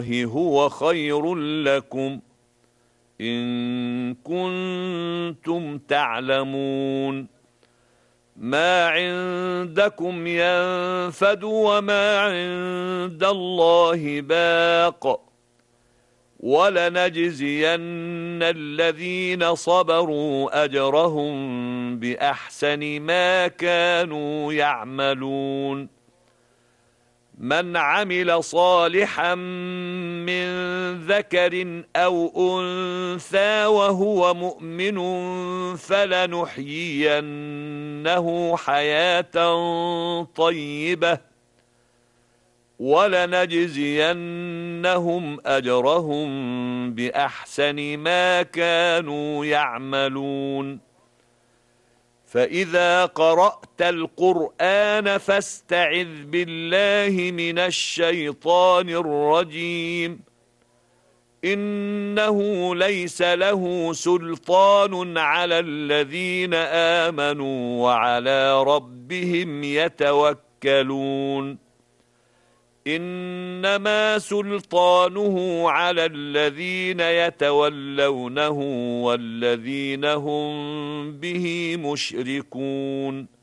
هو خير لكم إن كنتم تعلمون. ما عندكم ينفد وما عند الله باق ولنجزين الذين صبروا أجرهم بأحسن ما كانوا يعملون. من عمل صالحا من ذكر أو أنثى وهو مؤمن فلنحيينه حياة طيبة ولنجزينهم أجرهم بأحسن ما كانوا يعملون. فإذا قرأت القرآن فاستعذ بالله من الشيطان الرجيم. إنه ليس له سلطان على الذين آمنوا وعلى ربهم يتوكلون. إنما سلطانه على الذين يتولونه والذين هم به مشركون.